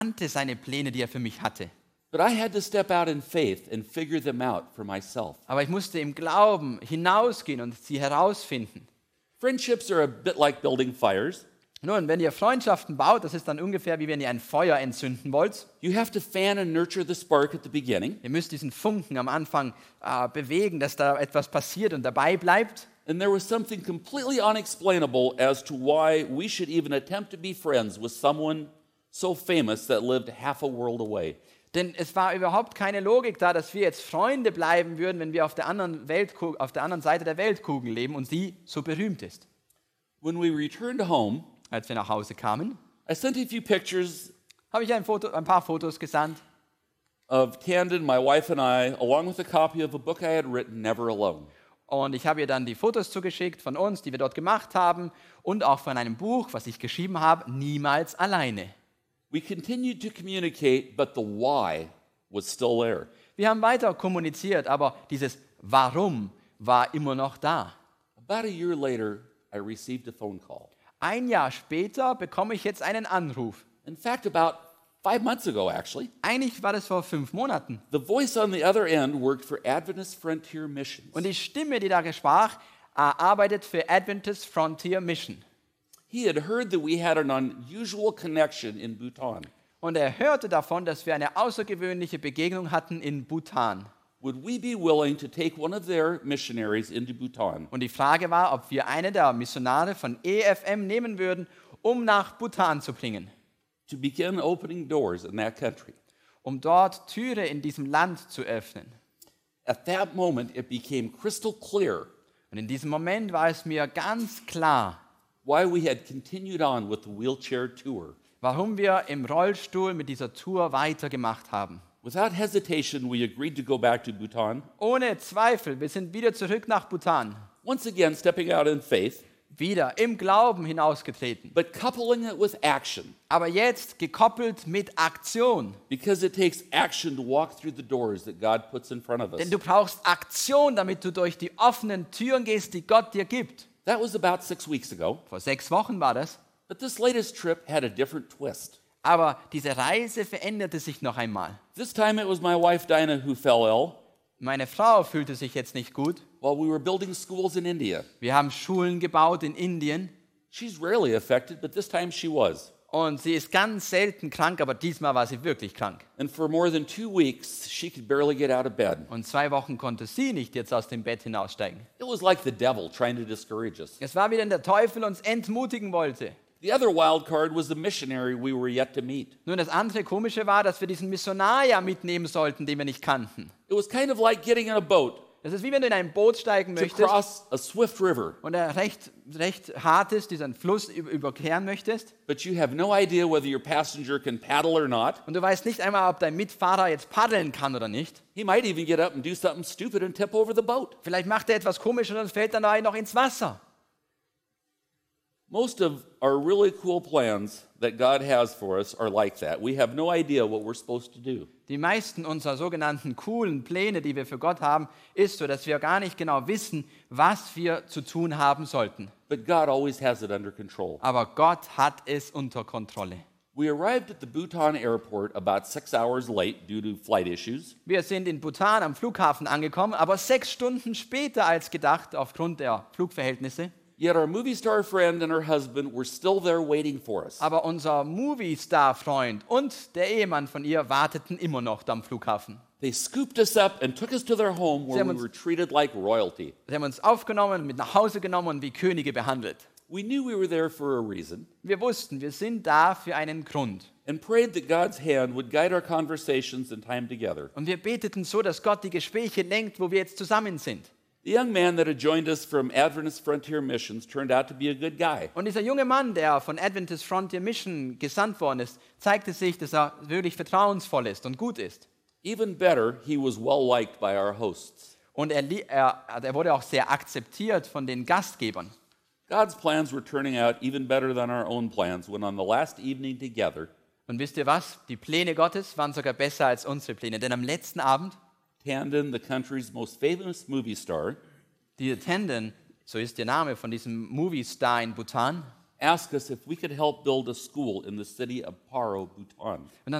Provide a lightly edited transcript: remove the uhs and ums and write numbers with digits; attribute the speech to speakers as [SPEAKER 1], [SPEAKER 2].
[SPEAKER 1] kannte seine Pläne, die er für mich hatte.
[SPEAKER 2] But I had to step out in faith and figure them out for myself.
[SPEAKER 1] Aber ich musste im Glauben hinausgehen und sie herausfinden.
[SPEAKER 2] Friendships are a bit like building fires.
[SPEAKER 1] Nun, wenn ihr Freundschaften baut, das ist dann ungefähr wie wenn ihr ein Feuer entzünden wollt.
[SPEAKER 2] You have to fan and nurture the spark at the beginning.
[SPEAKER 1] Ihr müsst diesen Funken am Anfang bewegen, dass da etwas passiert und dabei bleibt.
[SPEAKER 2] And there was something completely unexplainable as to why we should even attempt to be friends with someone so famous that lived half a world away.
[SPEAKER 1] Denn es war überhaupt keine Logik da, dass wir jetzt Freunde bleiben würden, wenn wir auf der anderen Seite der Weltkugel leben und sie so berühmt ist.
[SPEAKER 2] When we returned home,
[SPEAKER 1] Als wir nach Hause kamen,
[SPEAKER 2] I sent a few pictures
[SPEAKER 1] habe ich ein paar Fotos gesandt
[SPEAKER 2] of Tandon, my wife and I, along with a copy of a book I had written, Never Alone.
[SPEAKER 1] und ich habe ihr dann die Fotos zugeschickt von uns, die wir dort gemacht haben und auch von einem Buch, was ich geschrieben habe, Niemals alleine.
[SPEAKER 2] We continued to communicate, but the why was still there.
[SPEAKER 1] Wir haben weiter kommuniziert, aber dieses Warum war immer noch da.
[SPEAKER 2] About a year later, I received a phone call.
[SPEAKER 1] Ein Jahr später bekomme ich jetzt einen Anruf.
[SPEAKER 2] In fact, about 5 months ago, actually.
[SPEAKER 1] Eigentlich war das vor 5 Monaten.
[SPEAKER 2] The voice on the other end worked for Adventist Frontier Missions.
[SPEAKER 1] Und die Stimme, die da sprach, arbeitet für Adventist Frontier Mission.
[SPEAKER 2] He had heard that we had an unusual connection in Bhutan.
[SPEAKER 1] Und er hörte davon, dass wir eine außergewöhnliche Begegnung hatten in Bhutan.
[SPEAKER 2] Would we be willing to take one of their missionaries into Bhutan?
[SPEAKER 1] Und die Frage war, ob wir einen der Missionare von EFM nehmen würden, um nach Bhutan zu bringen,
[SPEAKER 2] To begin opening doors in that country.
[SPEAKER 1] um dort Türe in diesem Land zu öffnen.
[SPEAKER 2] At that moment, it became crystal clear
[SPEAKER 1] Und in diesem Moment war es mir ganz klar,
[SPEAKER 2] why we had continued on with the wheelchair tour.
[SPEAKER 1] warum wir im Rollstuhl mit dieser Tour weitergemacht haben.
[SPEAKER 2] Without hesitation, we agreed to go back to Bhutan,
[SPEAKER 1] Ohne Zweifel, wir sind wieder zurück nach Bhutan,
[SPEAKER 2] once again stepping out in faith,
[SPEAKER 1] wieder im Glauben hinausgetreten.
[SPEAKER 2] but coupling it with action,
[SPEAKER 1] Aber jetzt gekoppelt mit Aktion.
[SPEAKER 2] because it takes action to walk through the doors that God puts in front of us.
[SPEAKER 1] Denn du brauchst Aktion, damit du durch die offenen Türen gehst, die Gott dir gibt.
[SPEAKER 2] That was about 6 weeks ago,
[SPEAKER 1] Vor 6 Wochen war das.
[SPEAKER 2] but this latest trip had a different twist.
[SPEAKER 1] Aber diese Reise veränderte sich noch einmal.
[SPEAKER 2] This time it was my wife Dinah who fell ill
[SPEAKER 1] Meine Frau fühlte sich jetzt nicht gut.
[SPEAKER 2] while we were building schools in India.
[SPEAKER 1] Wir haben Schulen gebaut in Indien
[SPEAKER 2] She's rarely affected, but this time she was.
[SPEAKER 1] und sie ist ganz selten krank, aber diesmal war sie wirklich krank.
[SPEAKER 2] And for more than 2 weeks, she could barely get out of bed.
[SPEAKER 1] Und 2 Wochen konnte sie nicht jetzt aus dem Bett hinaussteigen.
[SPEAKER 2] It was like the devil trying to discourage us.
[SPEAKER 1] Es war wie wenn der Teufel uns entmutigen wollte.
[SPEAKER 2] The other wild card was the missionary we were yet to meet.
[SPEAKER 1] Nun, das andere Komische war, dass wir diesen Missionar ja mitnehmen sollten, den wir nicht kannten.
[SPEAKER 2] It was kind of like getting in a boat
[SPEAKER 1] Das ist wie wenn du in ein Boot steigen
[SPEAKER 2] to
[SPEAKER 1] möchtest
[SPEAKER 2] cross a swift river,
[SPEAKER 1] und er recht hart ist, diesen Fluss überqueren möchtest.
[SPEAKER 2] but you have no idea whether your passenger can paddle or not.
[SPEAKER 1] Und du weißt nicht einmal, ob dein Mitfahrer jetzt paddeln kann oder nicht.
[SPEAKER 2] He might even get up and do something stupid and tip over the boat.
[SPEAKER 1] Vielleicht macht er etwas Komisches und fällt dann noch ins Wasser.
[SPEAKER 2] Most of our really cool plans that God has for us are like that. We have no idea what we're supposed to do.
[SPEAKER 1] Die meisten unserer sogenannten coolen Pläne, die wir für Gott haben, ist so, dass wir gar nicht genau wissen, was wir zu tun haben sollten.
[SPEAKER 2] But God always has it under control.
[SPEAKER 1] Aber Gott hat es unter Kontrolle.
[SPEAKER 2] We arrived at the Bhutan airport about 6 hours late due to flight issues.
[SPEAKER 1] Wir sind in Bhutan am Flughafen angekommen, aber 6 Stunden später als gedacht aufgrund der Flugverhältnisse.
[SPEAKER 2] Yet our movie star friend and her husband were still there waiting for us.
[SPEAKER 1] Aber unser Movie-Star-Freund und der Ehemann von ihr warteten immer noch am Flughafen.
[SPEAKER 2] They scooped us up and took us to their home where we were treated like royalty.
[SPEAKER 1] Sie haben uns aufgenommen, mit nach Hause genommen und wie Könige behandelt.
[SPEAKER 2] We knew we were there for a reason
[SPEAKER 1] Wir wussten, wir sind da für einen Grund.
[SPEAKER 2] and prayed that God's hand would guide our conversations and time together.
[SPEAKER 1] Und wir beteten so, dass Gott die Gespräche lenkt, wo wir jetzt zusammen sind.
[SPEAKER 2] The young man that had joined us from Adventist Frontier Missions turned out to be a good guy.
[SPEAKER 1] Und dieser junge Mann, der von Adventist Frontier Mission gesandt worden ist, zeigte sich, dass er wirklich vertrauensvoll ist und gut ist.
[SPEAKER 2] Even better, he was well liked by our hosts.
[SPEAKER 1] Und er wurde auch sehr akzeptiert von den Gastgebern.
[SPEAKER 2] God's plans were turning out even better than our own plans when on the last evening together,
[SPEAKER 1] Und wisst ihr was? Die Pläne Gottes waren sogar besser als unsere Pläne. Denn am letzten Abend,
[SPEAKER 2] Tandon, the country's most famous movie star,
[SPEAKER 1] die Tandon, so ist der Name von diesem Movie-Star in Bhutan,
[SPEAKER 2] asked us if we could help build a school in the city of Paro, Bhutan.
[SPEAKER 1] Und